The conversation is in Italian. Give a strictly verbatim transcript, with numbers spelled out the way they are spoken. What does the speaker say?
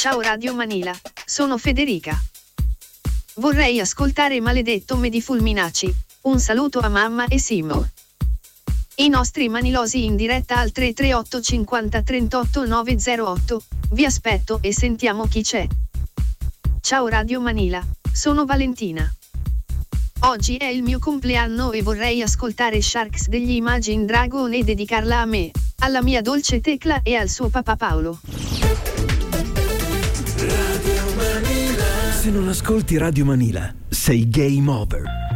Ciao Radio Manila, sono Federica. Vorrei ascoltare Maledetto me di Fulminacci. Un saluto a mamma e Simo. I nostri manilosi in diretta al tre tre otto cinquanta trentotto nove zero otto. Vi aspetto e sentiamo chi c'è. Ciao Radio Manila, sono Valentina. Oggi è il mio compleanno e vorrei ascoltare Sharks degli Imagine Dragon e dedicarla a me, alla mia dolce Tecla e al suo papà Paolo. Se non ascolti Radio Manila, sei game over.